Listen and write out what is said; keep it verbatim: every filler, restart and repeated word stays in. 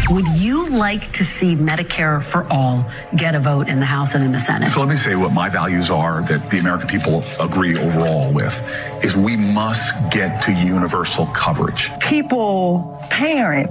Would you like to see Medicare for all get a vote in the House and in the Senate? So let me say what my values are that the American people agree overall with, is we must get to universal coverage. People, parents,